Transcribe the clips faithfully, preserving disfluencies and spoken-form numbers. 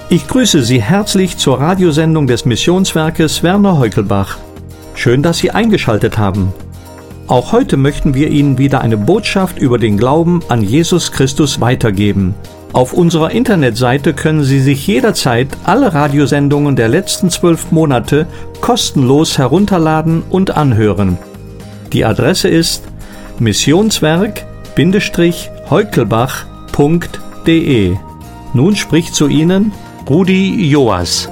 Ich grüße Sie herzlich zur Radiosendung des Missionswerkes Werner Heukelbach. Schön, dass Sie eingeschaltet haben. Auch heute möchten wir Ihnen wieder eine Botschaft über den Glauben an Jesus Christus weitergeben. Auf unserer Internetseite können Sie sich jederzeit alle Radiosendungen der letzten zwölf Monate kostenlos herunterladen und anhören. Die Adresse ist missionswerk-heukelbach punkt de. Nun spricht zu Ihnen Rudi Joas.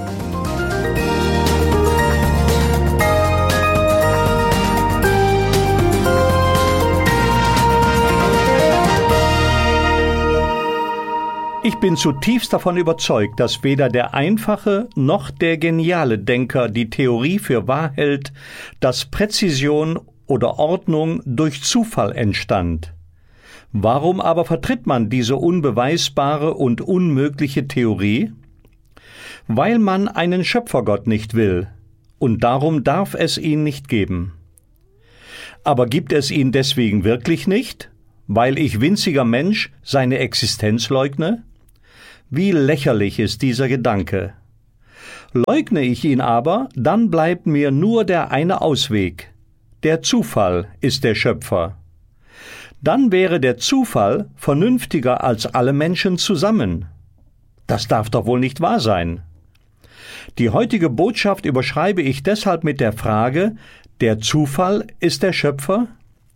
Ich bin zutiefst davon überzeugt, dass weder der einfache noch der geniale Denker die Theorie für wahr hält, dass Präzision oder Ordnung durch Zufall entstand. Warum aber vertritt man diese unbeweisbare und unmögliche Theorie? Weil man einen Schöpfergott nicht will, und darum darf es ihn nicht geben. Aber gibt es ihn deswegen wirklich nicht, weil ich winziger Mensch seine Existenz leugne? Wie lächerlich ist dieser Gedanke. Leugne ich ihn aber, dann bleibt mir nur der eine Ausweg. Der Zufall ist der Schöpfer. Dann wäre der Zufall vernünftiger als alle Menschen zusammen. Das darf doch wohl nicht wahr sein. Die heutige Botschaft überschreibe ich deshalb mit der Frage: Der Zufall ist der Schöpfer?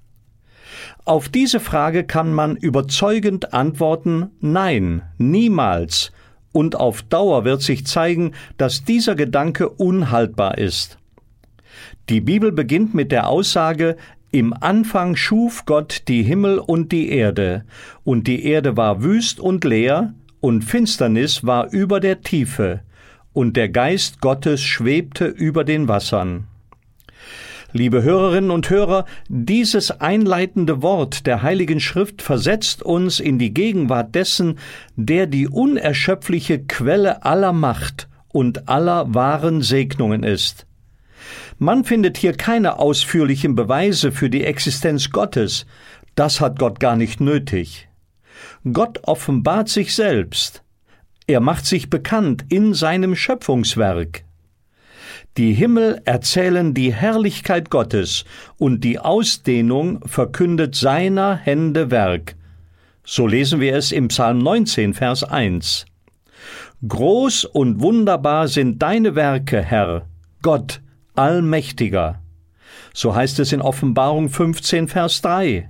Auf diese Frage kann man überzeugend antworten: Nein, niemals. Und auf Dauer wird sich zeigen, dass dieser Gedanke unhaltbar ist. Die Bibel beginnt mit der Aussage: Im Anfang schuf Gott die Himmel und die Erde, und die Erde war wüst und leer, und Finsternis war über der Tiefe, und der Geist Gottes schwebte über den Wassern. Liebe Hörerinnen und Hörer, dieses einleitende Wort der Heiligen Schrift versetzt uns in die Gegenwart dessen, der die unerschöpfliche Quelle aller Macht und aller wahren Segnungen ist. Man findet hier keine ausführlichen Beweise für die Existenz Gottes. Das hat Gott gar nicht nötig. Gott offenbart sich selbst. Er macht sich bekannt in seinem Schöpfungswerk. Die Himmel erzählen die Herrlichkeit Gottes, und die Ausdehnung verkündet seiner Hände Werk. So lesen wir es im Psalm neunzehn, Vers eins. Groß und wunderbar sind deine Werke, Herr, Gott, Allmächtiger. So heißt es in Offenbarung fünfzehn, Vers drei.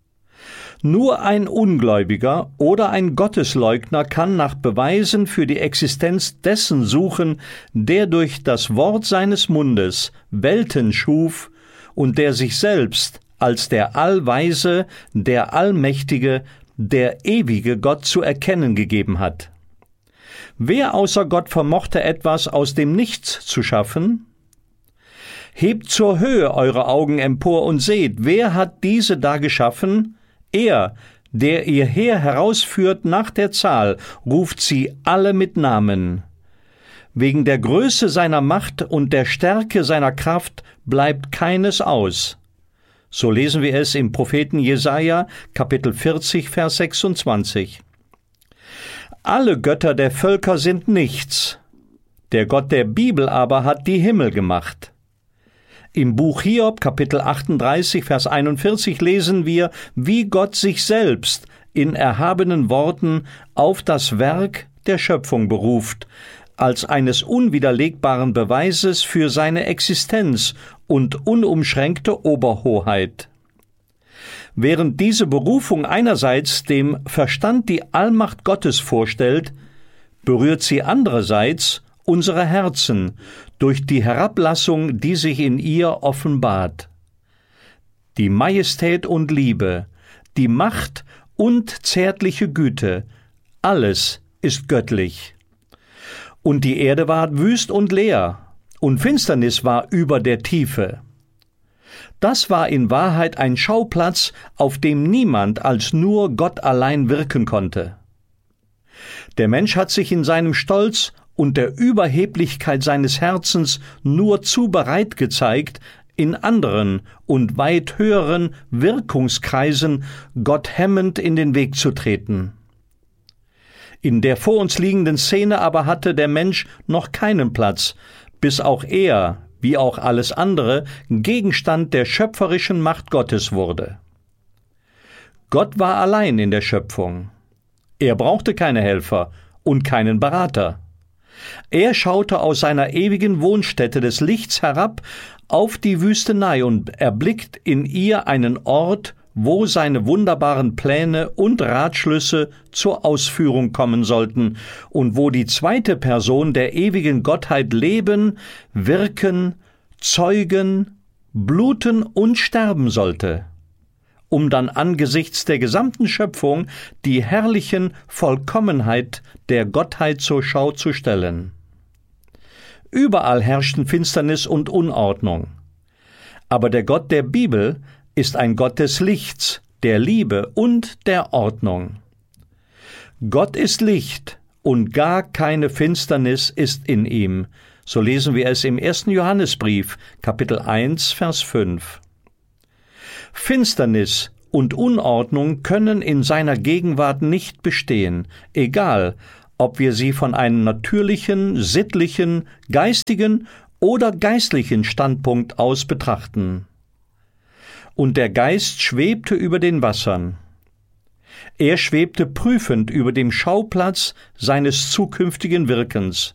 Nur ein Ungläubiger oder ein Gottesleugner kann nach Beweisen für die Existenz dessen suchen, der durch das Wort seines Mundes Welten schuf und der sich selbst als der Allweise, der Allmächtige, der ewige Gott zu erkennen gegeben hat. Wer außer Gott vermochte etwas aus dem Nichts zu schaffen? Hebt zur Höhe eure Augen empor und seht, wer hat diese da geschaffen? Er, der ihr Heer herausführt nach der Zahl, ruft sie alle mit Namen. Wegen der Größe seiner Macht und der Stärke seiner Kraft bleibt keines aus. So lesen wir es im Propheten Jesaja, Kapitel vierzig, Vers sechsundzwanzig. Alle Götter der Völker sind nichts. Der Gott der Bibel aber hat die Himmel gemacht. Im Buch Hiob, Kapitel achtunddreißig, Vers einundvierzig lesen wir, wie Gott sich selbst in erhabenen Worten auf das Werk der Schöpfung beruft, als eines unwiderlegbaren Beweises für seine Existenz und unumschränkte Oberhoheit. Während diese Berufung einerseits dem Verstand die Allmacht Gottes vorstellt, berührt sie andererseits unsere Herzen durch die Herablassung, die sich in ihr offenbart. Die Majestät und Liebe, die Macht und zärtliche Güte, alles ist göttlich. Und die Erde ward wüst und leer, und Finsternis war über der Tiefe. Das war in Wahrheit ein Schauplatz, auf dem niemand als nur Gott allein wirken konnte. Der Mensch hat sich in seinem Stolz und der Überheblichkeit seines Herzens nur zu bereit gezeigt, in anderen und weit höheren Wirkungskreisen Gott hemmend in den Weg zu treten. In der vor uns liegenden Szene aber hatte der Mensch noch keinen Platz, bis auch er, wie auch alles andere, Gegenstand der schöpferischen Macht Gottes wurde. Gott war allein in der Schöpfung. Er brauchte keine Helfer und keinen Berater. Er schaute aus seiner ewigen Wohnstätte des Lichts herab auf die Wüstenei und erblickt in ihr einen Ort, wo seine wunderbaren Pläne und Ratschlüsse zur Ausführung kommen sollten und wo die zweite Person der ewigen Gottheit leben, wirken, zeugen, bluten und sterben sollte, um dann angesichts der gesamten Schöpfung die herrlichen Vollkommenheit der Gottheit zur Schau zu stellen. Überall herrschten Finsternis und Unordnung. Aber der Gott der Bibel ist ein Gott des Lichts, der Liebe und der Ordnung. Gott ist Licht und gar keine Finsternis ist in ihm. So lesen wir es im ersten Johannesbrief, Kapitel eins, Vers fünf. Finsternis und Unordnung können in seiner Gegenwart nicht bestehen, egal, ob wir sie von einem natürlichen, sittlichen, geistigen oder geistlichen Standpunkt aus betrachten. Und der Geist schwebte über den Wassern. Er schwebte prüfend über dem Schauplatz seines zukünftigen Wirkens.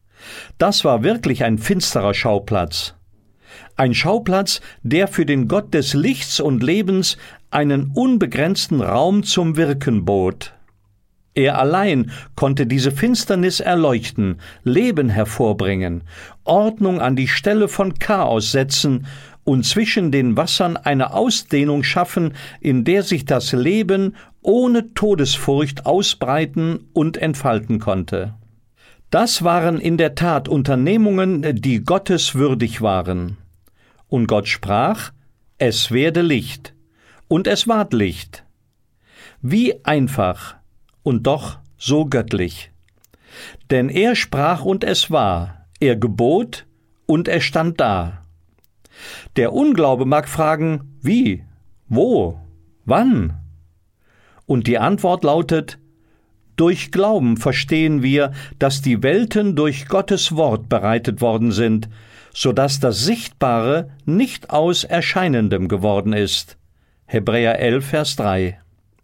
Das war wirklich ein finsterer Schauplatz. Ein Schauplatz, der für den Gott des Lichts und Lebens einen unbegrenzten Raum zum Wirken bot. Er allein konnte diese Finsternis erleuchten, Leben hervorbringen, Ordnung an die Stelle von Chaos setzen und zwischen den Wassern eine Ausdehnung schaffen, in der sich das Leben ohne Todesfurcht ausbreiten und entfalten konnte. Das waren in der Tat Unternehmungen, die gotteswürdig waren. Und Gott sprach, es werde Licht, und es ward Licht. Wie einfach und doch so göttlich. Denn er sprach und es war, er gebot und es stand da. Der Unglaube mag fragen, wie, wo, wann? Und die Antwort lautet, durch Glauben verstehen wir, dass die Welten durch Gottes Wort bereitet worden sind, so dass das Sichtbare nicht aus Erscheinendem geworden ist. Hebräer elf, Vers drei.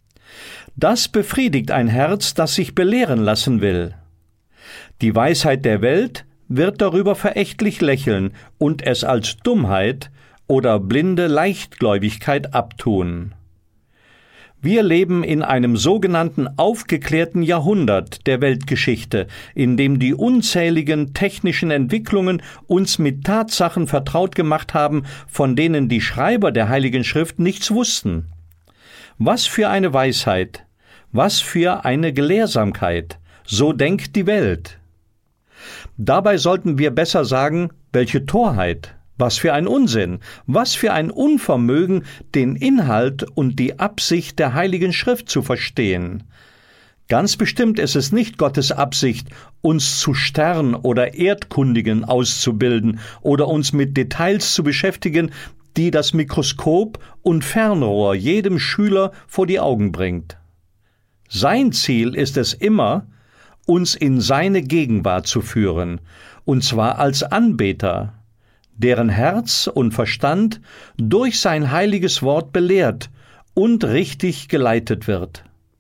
Das befriedigt ein Herz, das sich belehren lassen will. Die Weisheit der Welt wird darüber verächtlich lächeln und es als Dummheit oder blinde Leichtgläubigkeit abtun. Wir leben in einem sogenannten aufgeklärten Jahrhundert der Weltgeschichte, in dem die unzähligen technischen Entwicklungen uns mit Tatsachen vertraut gemacht haben, von denen die Schreiber der Heiligen Schrift nichts wussten. Was für eine Weisheit, was für eine Gelehrsamkeit, so denkt die Welt. Dabei sollten wir besser sagen, welche Torheit, was für ein Unsinn, was für ein Unvermögen, den Inhalt und die Absicht der Heiligen Schrift zu verstehen. Ganz bestimmt ist es nicht Gottes Absicht, uns zu Stern- oder Erdkundigen auszubilden oder uns mit Details zu beschäftigen, die das Mikroskop und Fernrohr jedem Schüler vor die Augen bringt. Sein Ziel ist es immer, uns in seine Gegenwart zu führen, und zwar als Anbeter, deren Herz und Verstand durch sein heiliges Wort belehrt und richtig geleitet wird.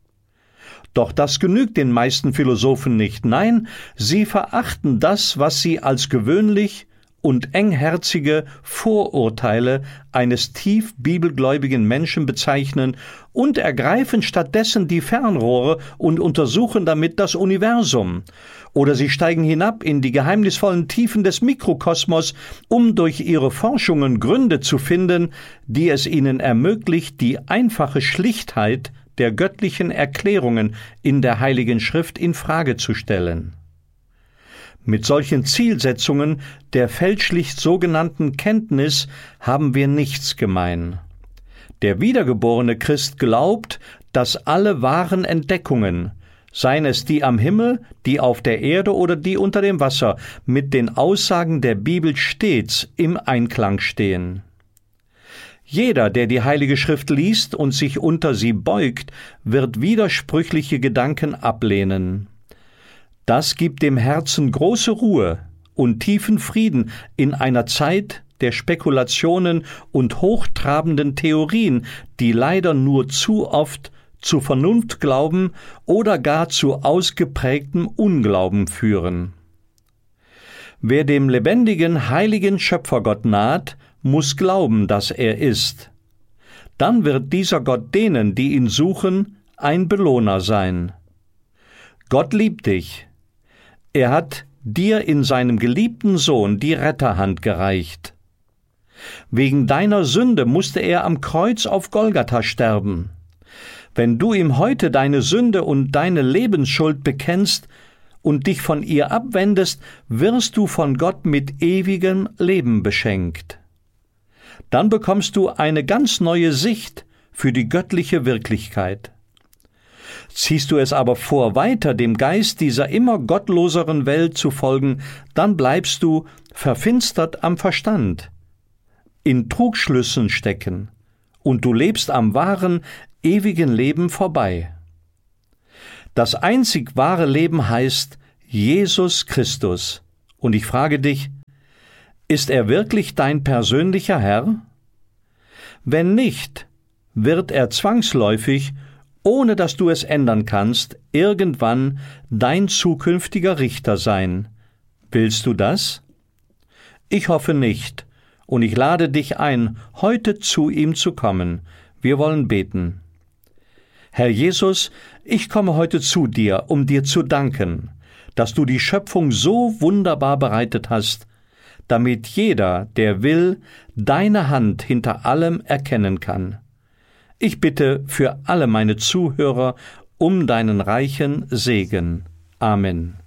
Doch das genügt den meisten Philosophen nicht. Nein, sie verachten das, was sie als gewöhnlich und engherzige Vorurteile eines tief bibelgläubigen Menschen bezeichnen und ergreifen stattdessen die Fernrohre und untersuchen damit das Universum. Oder sie steigen hinab in die geheimnisvollen Tiefen des Mikrokosmos, um durch ihre Forschungen Gründe zu finden, die es ihnen ermöglicht, die einfache Schlichtheit der göttlichen Erklärungen in der Heiligen Schrift in Frage zu stellen. Mit solchen Zielsetzungen der fälschlich sogenannten Kenntnis haben wir nichts gemein. Der wiedergeborene Christ glaubt, dass alle wahren Entdeckungen, seien es die am Himmel, die auf der Erde oder die unter dem Wasser, mit den Aussagen der Bibel stets im Einklang stehen. Jeder, der die Heilige Schrift liest und sich unter sie beugt, wird widersprüchliche Gedanken ablehnen. Das gibt dem Herzen große Ruhe und tiefen Frieden in einer Zeit der Spekulationen und hochtrabenden Theorien, die leider nur zu oft zu Vernunftglauben oder gar zu ausgeprägtem Unglauben führen. Wer dem lebendigen, heiligen Schöpfergott naht, muss glauben, dass er ist. Dann wird dieser Gott denen, die ihn suchen, ein Belohner sein. Gott liebt dich. Er hat dir in seinem geliebten Sohn die Retterhand gereicht. Wegen deiner Sünde musste er am Kreuz auf Golgatha sterben. Wenn du ihm heute deine Sünde und deine Lebensschuld bekennst und dich von ihr abwendest, wirst du von Gott mit ewigem Leben beschenkt. Dann bekommst du eine ganz neue Sicht für die göttliche Wirklichkeit. Ziehst du es aber vor, weiter dem Geist dieser immer gottloseren Welt zu folgen, dann bleibst du verfinstert am Verstand, in Trugschlüssen stecken, und du lebst am wahren, ewigen Leben vorbei. Das einzig wahre Leben heißt Jesus Christus. Und ich frage dich, ist er wirklich dein persönlicher Herr? Wenn nicht, wird er zwangsläufig, ohne dass du es ändern kannst, irgendwann dein zukünftiger Richter sein. Willst du das? Ich hoffe nicht, und ich lade dich ein, heute zu ihm zu kommen. Wir wollen beten. Herr Jesus, ich komme heute zu dir, um dir zu danken, dass du die Schöpfung so wunderbar bereitet hast, damit jeder, der will, deine Hand hinter allem erkennen kann. Ich bitte für alle meine Zuhörer um deinen reichen Segen. Amen.